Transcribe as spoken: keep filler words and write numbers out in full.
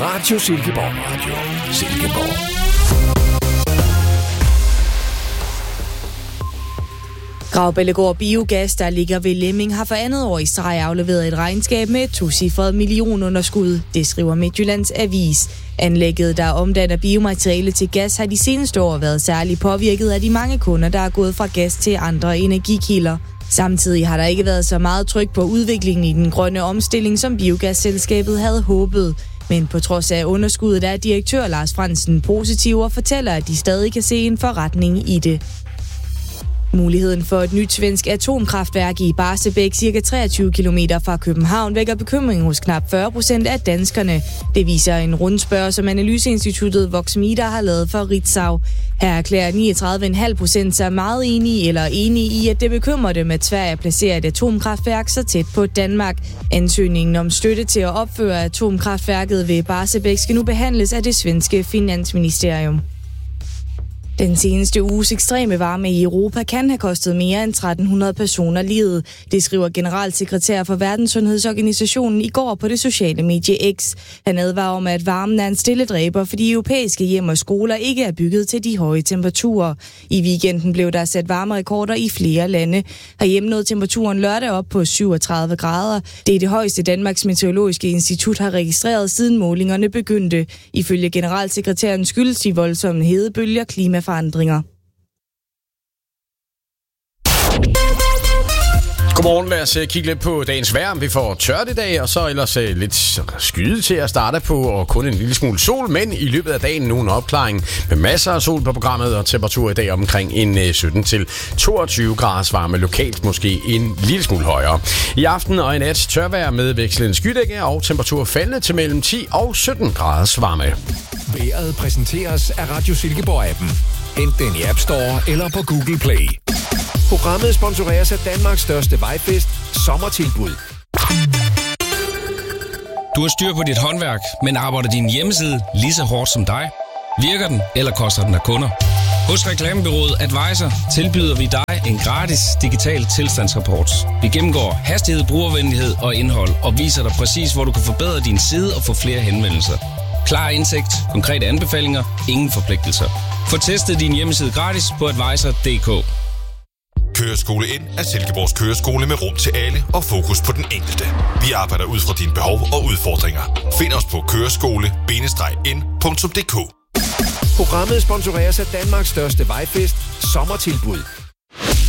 Radio Silkeborg. Radio Silkeborg. Graubellegård Biogas, der ligger ved Lemming, har for andet år i streg afleveret et regnskab med et tocifret millionunderskud. Det skriver Midtjyllands Avis. Anlægget, der omdanner biomateriale til gas, har de seneste år været særligt påvirket af de mange kunder, der er gået fra gas til andre energikilder. Samtidig har der ikke været så meget tryk på udviklingen i den grønne omstilling, som biogasselskabet havde håbet. Men på trods af underskuddet er direktør Lars Frandsen positiv og fortæller, at de stadig kan se en forretning i det. Muligheden for et nyt svensk atomkraftværk i Barsebäck, cirka treogtyve kilometer fra København, vækker bekymring hos knap fyrre procent af danskerne. Det viser en rundspørg, som analyseinstituttet Voxmeter har lavet for Ritzau. Her erklærer niogtredive komma fem procent sig meget enige eller enige i, at det bekymrer dem, at Sverige placerer et atomkraftværk så tæt på Danmark. Ansøgningen om støtte til at opføre atomkraftværket ved Barsebäck skal nu behandles af det svenske finansministerium. Den seneste uges ekstreme varme i Europa kan have kostet mere end tretten hundrede personer livet. Det skriver generalsekretær for Verdenssundhedsorganisationen i går på det sociale medie X. Han advarer om, at varmen er en stille dræber, fordi europæiske hjem og skoler ikke er bygget til de høje temperaturer. I weekenden blev der sat varmerekorder i flere lande. Herhjemme nåede temperaturen lørdag op på syvogtredive grader. Det er det højeste Danmarks Meteorologiske Institut har registreret, siden målingerne begyndte. Ifølge generalsekretæren skyldes de voldsomme hedebølger klimaforandringer. Godmorgen, lad os kigge lidt på dagens vejr. Vi får tørt i dag, og så ellers lidt skyde til at starte på, og kun en lille smule sol, men i løbet af dagen nu en opklaring med masser af sol på programmet, og temperatur i dag omkring en sytten til toogtyve graders varme, lokalt måske en lille smule højere. I aften og i nat tørvejr med vekslende skydække, og temperatur faldende til mellem ti og sytten graders varme. Vejret præsenteres af Radio Silkeborg-appen. Hent den i App Store eller på Google Play. Programmet sponsoreres af Danmarks største vejfest, Sommertilbud. Du har styr på dit håndværk, men arbejder din hjemmeside lige så hårdt som dig? Virker den, eller koster den af kunder? Hos Reklamebureauet Advisor tilbyder vi dig en gratis digital tilstandsrapport. Vi gennemgår hastighed, brugervenlighed og indhold og viser dig præcis, hvor du kan forbedre din side og få flere henvendelser. Klar indsigt, konkrete anbefalinger, ingen forpligtelser. Få testet din hjemmeside gratis på advisor punktum d k. Køreskole ind er Silkeborgs køreskole med rum til alle og fokus på den enkelte. Vi arbejder ud fra dine behov og udfordringer. Find os på køreskole bindestreg ind punktum d k. Programmet sponsoreres af Danmarks største vejfest, Sommertilbud.